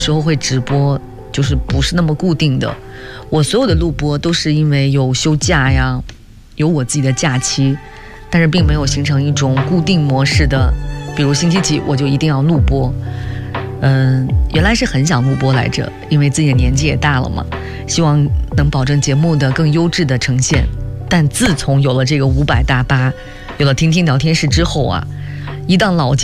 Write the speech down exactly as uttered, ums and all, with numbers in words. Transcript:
时候会直播，就是不是那么固定的。我所有的录播都是因为有休假呀，有我自己的假期，但是并没有形成一种固定模式的，比如星期几我就一定要录播。嗯，原来是很想录播来着，因为自己的年纪也大了嘛，希望能保证节目的更优质的呈现。但自从有了这个五百大巴，有了听听聊天室之后啊，一档老节